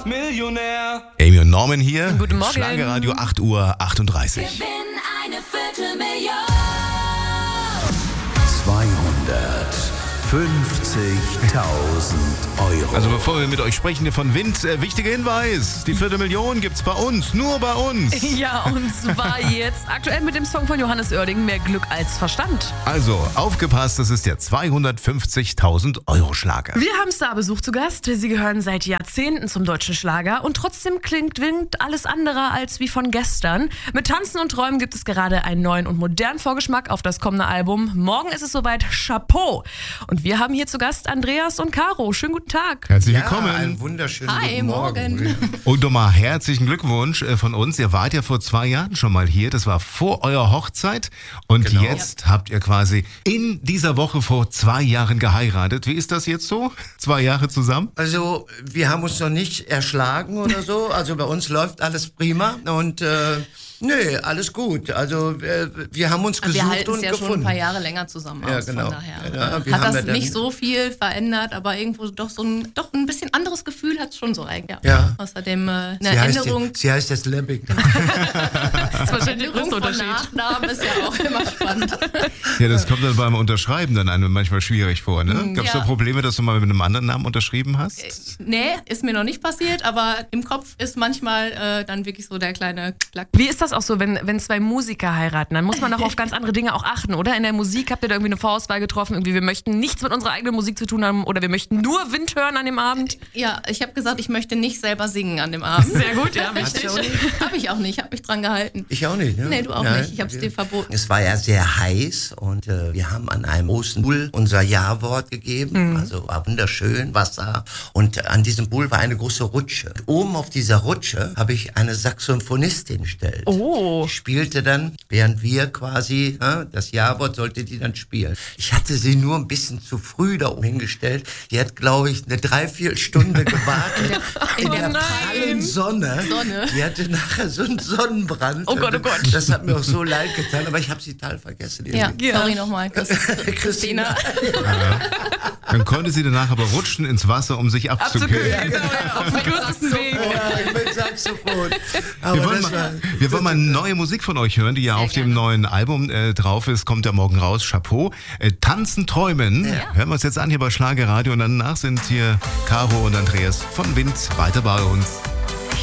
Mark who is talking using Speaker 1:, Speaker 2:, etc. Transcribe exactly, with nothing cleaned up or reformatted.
Speaker 1: Millionär.
Speaker 2: Amy und Norman hier.
Speaker 3: Guten Morgen.
Speaker 2: Schlagerradio acht Uhr achtunddreißig.
Speaker 4: Gewinn eine Viertelmillion.
Speaker 5: zweihundertfünfzigtausend Euro.
Speaker 2: Also bevor wir mit euch sprechen hier von Wind, äh, wichtiger Hinweis, die Viertelmillion gibt's bei uns, nur bei uns.
Speaker 3: Ja, und zwar jetzt aktuell mit dem Song von Johannes Oerding, Mehr Glück als Verstand.
Speaker 2: Also aufgepasst, das ist der zweihundertfünfzigtausend Euro Schlager.
Speaker 3: Wir haben Starbesuch zu Gast. Sie gehören seit Jahrzehnten zum deutschen Schlager und trotzdem klingt Wind alles andere als wie von gestern. Mit Tanzen und Träumen gibt es gerade einen neuen und modernen Vorgeschmack auf das kommende Album. Morgen ist es soweit, Chapeau. Und wir haben hier zu Gast Andreas und Caro. Schönen guten Tag.
Speaker 2: Herzlich
Speaker 6: Ja,
Speaker 2: willkommen.
Speaker 6: einen wunderschönen
Speaker 4: Hi,
Speaker 6: guten Morgen.
Speaker 4: morgen.
Speaker 2: Und nochmal herzlichen Glückwunsch äh, von uns. Ihr wart ja vor zwei Jahren schon mal hier. Das war vor eurer Hochzeit. Und
Speaker 6: Genau.
Speaker 2: jetzt habt ihr quasi in dieser Woche vor zwei Jahren geheiratet. Wie ist das jetzt so? Zwei Jahre zusammen?
Speaker 6: Also, wir haben uns noch nicht erschlagen oder so. Also, bei uns läuft alles prima. Und, äh, nö, alles gut. Also, äh, wir haben uns gesucht
Speaker 7: Wir halten
Speaker 6: und
Speaker 7: es ja
Speaker 6: gefunden.
Speaker 7: schon ein paar Jahre länger zusammen
Speaker 6: Ja,
Speaker 7: aus,
Speaker 6: genau.
Speaker 7: von daher.
Speaker 6: Ja, wir
Speaker 7: hat
Speaker 6: haben
Speaker 7: das
Speaker 6: ja
Speaker 7: nicht
Speaker 6: dann-
Speaker 7: so viel verändert, aber irgendwo doch so ein, doch ein bisschen anderes Gefühl hat es schon so eigentlich.
Speaker 6: Ja.
Speaker 7: Außerdem äh, eine
Speaker 6: Sie heißt,
Speaker 7: Änderung,
Speaker 6: jetzt- sie heißt jetzt Lebbing.
Speaker 3: Das ist wahrscheinlich der größte
Speaker 7: Änderung von
Speaker 3: Unterschied.
Speaker 7: Nachnamen ist ja auch immer spannend.
Speaker 2: Ja, das kommt dann beim Unterschreiben dann einem manchmal schwierig vor, ne? Gab es
Speaker 7: ja.
Speaker 2: da Probleme, dass du mal mit einem anderen Namen unterschrieben hast?
Speaker 7: Nee, ist mir noch nicht passiert, aber im Kopf ist manchmal äh, dann wirklich so der kleine Klack.
Speaker 3: Wie ist das auch so, wenn, wenn zwei Musiker heiraten? Dann muss man doch auf ganz andere Dinge auch achten, oder? In der Musik habt ihr da irgendwie eine Vorauswahl getroffen, irgendwie wir möchten nichts mit unserer eigenen Musik zu tun haben oder wir möchten nur Wind hören an dem Abend?
Speaker 7: Ja, ich habe gesagt, ich möchte nicht selber singen an dem Abend.
Speaker 3: Sehr gut, ja,
Speaker 6: Hast
Speaker 3: wichtig.
Speaker 6: du auch nicht?
Speaker 7: Habe ich auch nicht, habe mich dran gehalten.
Speaker 6: Ich auch nicht, ne?
Speaker 7: Nee, du auch
Speaker 6: Nein.
Speaker 7: nicht. Ich habe es dir verboten.
Speaker 6: Es war ja sehr heiß und äh, wir haben an einem großen Pool unser Ja-Wort gegeben. Also war wunderschön, Wasser. Und äh, an diesem Pool war eine große Rutsche. Und oben auf dieser Rutsche habe ich eine Saxophonistin gestellt.
Speaker 3: Oh.
Speaker 6: Die spielte dann, während wir quasi, äh, das Ja-Wort sollte die dann spielen. Ich hatte sie nur ein bisschen zu früh da oben hingestellt. Die hat, glaube ich, eine Dreiviertelstunde gewartet. In der,
Speaker 3: Oh nein.
Speaker 6: prallen Sonne.
Speaker 7: Sonne.
Speaker 6: Die hatte nachher so einen Sonnenbrand.
Speaker 3: Oh Gott, oh Gott.
Speaker 6: Das hat mir auch so leid getan, aber ich habe sie total vergessen.
Speaker 7: Ja,
Speaker 3: Ja.
Speaker 7: sorry nochmal, Christina.
Speaker 2: Dann konnte sie danach aber rutschen ins Wasser, um sich abzukühlen.
Speaker 3: Abzukühlen, genau, ja, auf dem kürzesten Weg.
Speaker 6: Ja, mit Saxophon. Aber
Speaker 2: Wir wollen,
Speaker 6: das war,
Speaker 2: mal, wir wollen mal neue Musik von euch hören, die ja auf dem
Speaker 7: gerne.
Speaker 2: neuen Album äh, drauf ist. Kommt ja morgen raus. Chapeau. Äh, Tanzen, Träumen. Hören wir uns jetzt an hier bei Schlagerradio. Und danach sind hier Caro und Andreas von Wind weiter bei uns.